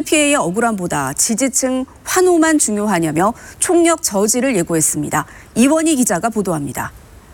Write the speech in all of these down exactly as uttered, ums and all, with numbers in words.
피해의 억울함보다 지지층 환호만 중요하냐며 총력 저지를 예고했습니다. 이원희 기자가 보도합니다.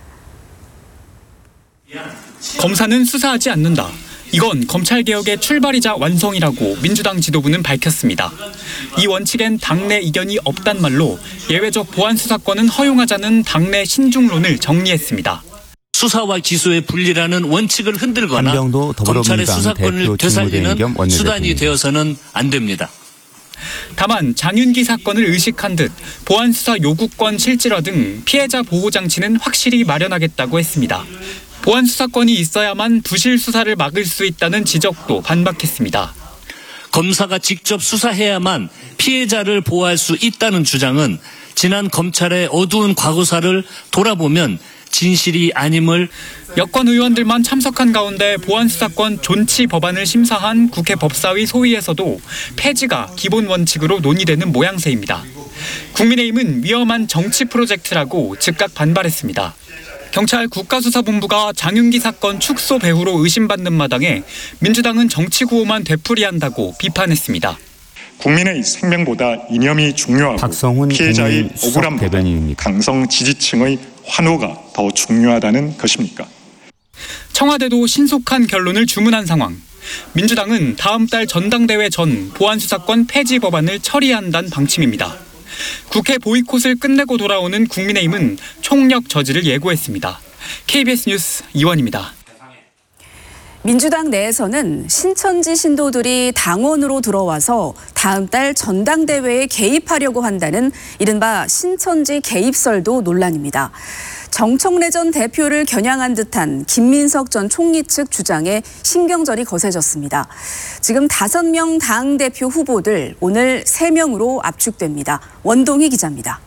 검사는 수사하지 않는다. 이건 검찰개혁의 출발이자 완성이라고 민주당 지도부는 밝혔습니다. 이 원칙엔 당내 이견이 없단 말로 예외적 보안 수사권은 허용하자는 당내 신중론을 정리했습니다. 수사와 기소의 분리라는 원칙을 흔들거나 검찰의 수사권을 되살리는 수단이 되어서는 안 됩니다. 다만 장윤기 사건을 의식한 듯 보안 수사 요구권 실질화 등 피해자 보호 장치는 확실히 마련하겠다고 했습니다. 보안 수사권이 있어야만 부실 수사를 막을 수 있다는 지적도 반박했습니다. 검사가 직접 수사해야만 피해자를 보호할 수 있다는 주장은 지난 검찰의 어두운 과거사를 돌아보면 진실이 아님을. 여권 의원들만 참석한 가운데 보안수사권 존치 법안을 심사한 국회 법사위 소위에서도 폐지가 기본 원칙으로 논의되는 모양새입니다. 국민의힘은 위험한 정치 프로젝트라고 즉각 반발했습니다. 경찰 국가수사본부가 장윤기 사건 축소 배후로 의심받는 마당에 민주당은 정치 구호만 되풀이한다고 비판했습니다. 국민의 생명보다 이념이 중요하고 피해자의 억울함보다 강성 지지층의 환호가 더 중요하다는 것입니까? 청와대도 신속한 결론을 주문한 상황. 민주당은 다음 달 전당대회 전 보안수사권 폐지 법안을 처리한다는 방침입니다. 국회 보이콧을 끝내고 돌아오는 국민의힘은 총력 저지를 예고했습니다. 케이비에스 뉴스 이원입니다. 민주당 내에서는 신천지 신도들이 당원으로 들어와서 다음 달 전당대회에 개입하려고 한다는 이른바 신천지 개입설도 논란입니다. 정청래 전 대표를 겨냥한 듯한 김민석 전 총리 측 주장에 신경절이 거세졌습니다. 지금 다섯 명 당대표 후보들 오늘 세 명으로 압축됩니다. 원동희 기자입니다.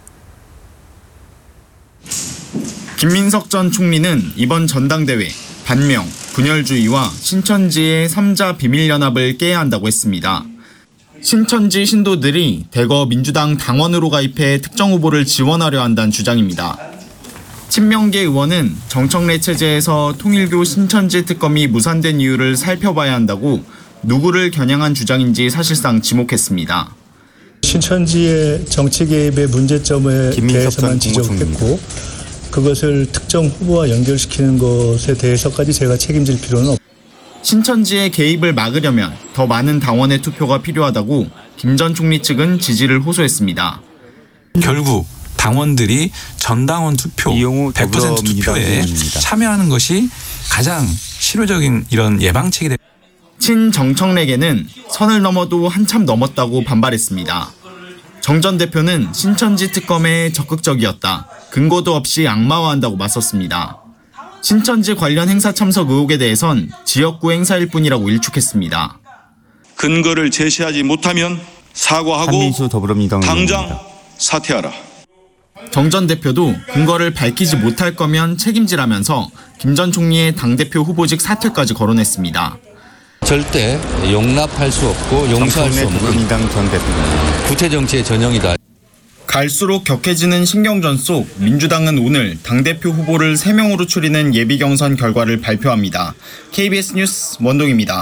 김민석 전 총리는 이번 전당대회 반명, 분열주의와 신천지의 삼자 비밀연합을 깨야 한다고 했습니다. 신천지 신도들이 대거 민주당 당원으로 가입해 특정 후보를 지원하려 한다는 주장입니다. 친명계 의원은 정청래 체제에서 통일교 신천지 특검이 무산된 이유를 살펴봐야 한다고 누구를 겨냥한 주장인지 사실상 지목했습니다. 신천지의 정치 개입의 문제점에 대해서만 지적했고 그것을 특정 후보와 연결시키는 것에 대해서까지 제가 책임질 필요는 없습니다. 신천지의 개입을 막으려면 더 많은 당원의 투표가 필요하다고 김 전 총리 측은 지지를 호소했습니다. 결국 당원들이 전당원 투표, 백 퍼센트 투표에 참여하는 것이 가장 실효적인 이런 예방책이 됩니다. 친정청래계는 선을 넘어도 한참 넘었다고 반발했습니다. 정 전 대표는 신천지 특검에 적극적이었다. 근거도 없이 악마화한다고 맞섰습니다. 신천지 관련 행사 참석 의혹에 대해선 지역구 행사일 뿐이라고 일축했습니다. 근거를 제시하지 못하면 사과하고 당장 사퇴하라. 정 전 대표도 근거를 밝히지 못할 거면 책임지라면서 김 전 총리의 당대표 후보직 사퇴까지 거론했습니다. 절대 용납할 수 없고 용서할 수 없는 구태 정치의 전형이다. 갈수록 격해지는 신경전 속 민주당은 오늘 당대표 후보를 세 명으로 추리는 예비경선 결과를 발표합니다. 케이비에스 뉴스 원동입니다.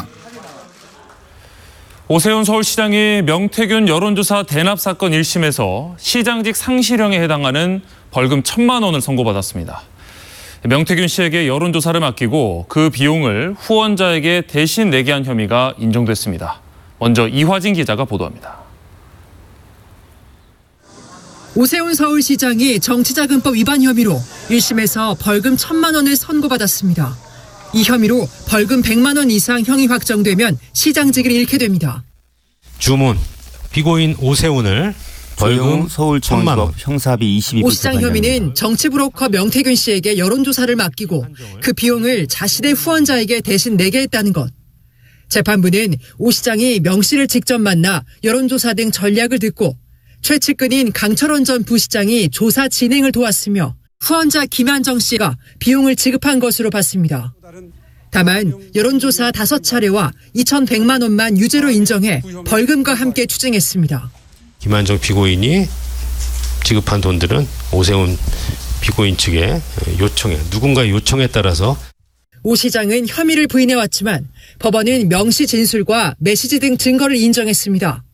오세훈 서울시장이 명태균 여론조사 대납 사건 일 심에서 시장직 상실형에 해당하는 벌금 천만 원을 선고받았습니다. 명태균 씨에게 여론조사를 맡기고 그 비용을 후원자에게 대신 내게 한 혐의가 인정됐습니다. 먼저 이화진 기자가 보도합니다. 오세훈 서울시장이 정치자금법 위반 혐의로 일 심에서 벌금 천만 원을 선고받았습니다. 이 혐의로 벌금 백만 원 이상 형이 확정되면 시장직을 잃게 됩니다. 주문, 피고인 오세훈을 벌금 천만 원, 형사비 이십이 불. 오 시장 혐의는 정치브로커 명태균 씨에게 여론조사를 맡기고 그 비용을 자신의 후원자에게 대신 내게 했다는 것. 재판부는 오 시장이 명 씨를 직접 만나 여론조사 등 전략을 듣고 최측근인 강철원 전 부시장이 조사 진행을 도왔으며 후원자 김한정 씨가 비용을 지급한 것으로 봤습니다. 다만 여론조사 다섯 차례와 이천백만 원만 유죄로 인정해 벌금과 함께 추징했습니다. 김한정 피고인이 지급한 돈들은 오세훈 피고인 측의 요청에 누군가의 요청에 따라서 오 시장은 혐의를 부인해왔지만 법원은 명 씨 진술과 메시지 등 증거를 인정했습니다.